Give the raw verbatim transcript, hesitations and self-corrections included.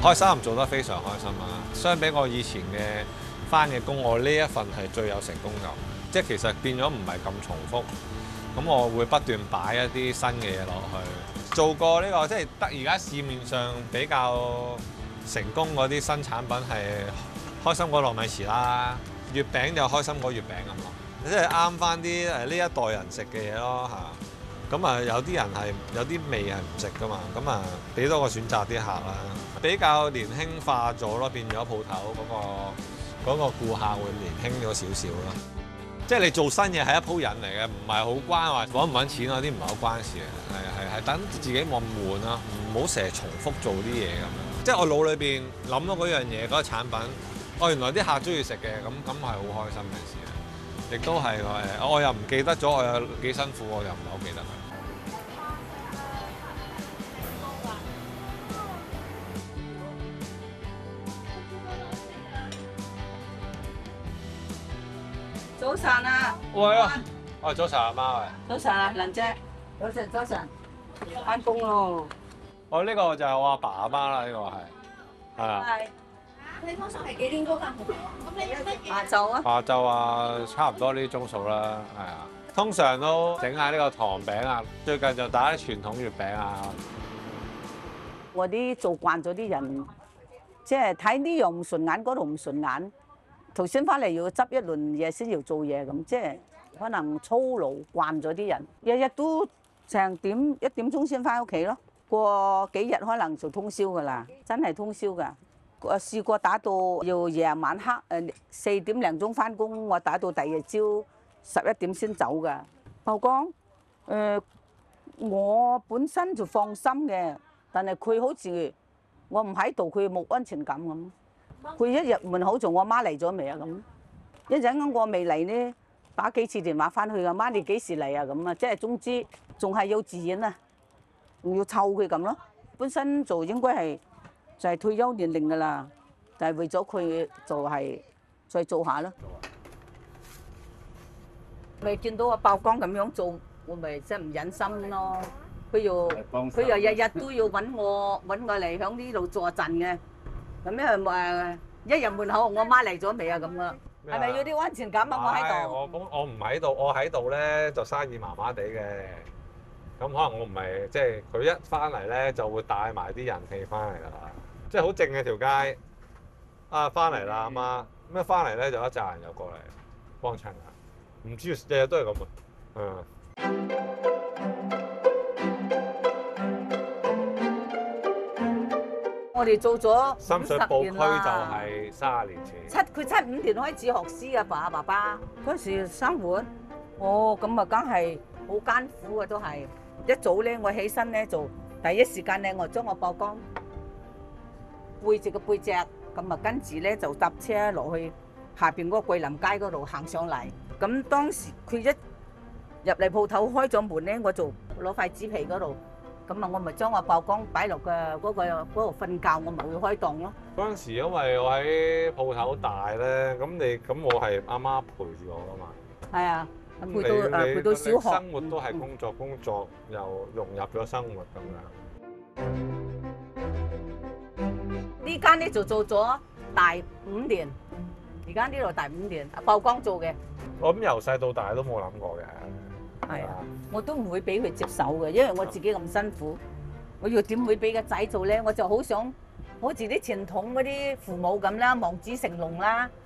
開心做得非常開心啊！相比我以前嘅返嘅工，我呢一份係最有成功感，即係其實變咗唔係咁重複。咁我會不斷擺一啲新嘅嘢落去。做過呢個即係得而家市面上比較成功嗰啲新產品係開心果糯米糍啦，月餅就開心果月餅咁咯，即係啱翻啲誒呢一代人食嘅嘢咯嚇。咁啊有啲人係有啲味係唔食噶嘛，咁啊俾多個選擇啲客啦，比較年輕化咗咯，變咗鋪頭嗰個嗰個顧客會年輕咗少少咯。即係你做新嘢係一鋪人嚟嘅，唔係好關話揾唔揾錢嗰啲唔係好關事嘅，係係係等自己冇咁悶啦，唔好成日重複做啲嘢咁樣。即係我腦裏邊諗到嗰樣嘢嗰個產品，哦原來啲客中意食嘅，咁咁係好開心嘅事。亦都係誒，我又唔記得咗我有幾辛苦，我又唔係好記得佢。 早晨啊！ 喂啊！喂，早晨阿媽喂。 早晨啊，蘭姐。早晨，早晨。翻工咯。 我呢個就係我阿爸阿媽啦，呢個係係啊。 係。 你通常係幾點嗰間鋪頭啊？咁你有乜嘢？ 下晝啊。 下晝啊，差唔多呢啲鐘數啦，係啊。通常都整下呢個糖餅啊，最近就打啲傳統月餅啊。 我啲做慣咗啲人，即係睇呢樣唔順眼，嗰度唔順眼。頭先翻嚟要執一輪嘢先要做嘢咁，即係可能操勞慣咗啲人，日日都成點一點鐘先翻屋企咯。過幾日可能就通宵噶啦，真係通宵㗎。我試過打到要夜晚黑誒四點零鐘翻工，我打到第二朝十一點先走㗎。曝光誒，我本身就放心嘅，但係佢好似我唔喺度，佢冇安全感咁。佢一入門口做我媽嚟咗未啊咁，一陣間我未嚟呢，打幾次電話翻去，阿媽你幾時嚟啊咁啊，即係總之仲係幼稚園啊，仲要湊佢咁咯。本身做應該係就係退休年齡㗎啦，但係為咗佢就係再做下咯。咪見到阿曝光咁樣做，我咪真係唔忍心咯。佢又佢又日日都要揾我揾我嚟響呢度坐陣嘅。咁因為誒一入門口，我媽嚟咗未啊咁啊？係咪要啲安全感啊？我喺度。 我咁我唔喺度，我喺度咧就生意麻麻地嘅。咁可能我唔係即係佢一翻嚟咧就會帶埋啲人氣翻嚟㗎啦。即係好靜嘅條街。啊，翻嚟啦阿媽，咁一翻嚟咧就一紮人又過嚟幫襯啊。唔知日日都係咁啊。嗯。 我哋做咗深水埗區就係三十年前。 七佢七五年開始學師啊，爸爸爸嗰時生活，哦咁啊，梗係好艱苦啊，都係一早咧，我起身咧就第一時間咧，我將我曝光背脊嘅背脊，咁啊跟住咧就搭車落去下邊嗰個桂林街嗰度行上嚟。咁當時佢一入嚟鋪頭開咗門咧，我就攞塊紙皮嗰度。咁啊，我咪將我曝光擺落嘅嗰個嗰度瞓覺，我咪會開檔咯。 嗰陣時因為我喺鋪頭大咧，咁你咁我係阿媽陪住我噶嘛。係啊，陪到誒陪到小學。 生活都係工作，工作又融入咗生活咁樣。 呢間咧就做咗大五年，而家呢度大五年，曝光做嘅。 我諗由細到大都冇諗過嘅。 係啊，我都唔會俾佢接手嘅，因為我自己咁辛苦，我又點會俾個仔做咧？我就好想好似啲傳統嗰啲父母咁啦，望子成龍啦，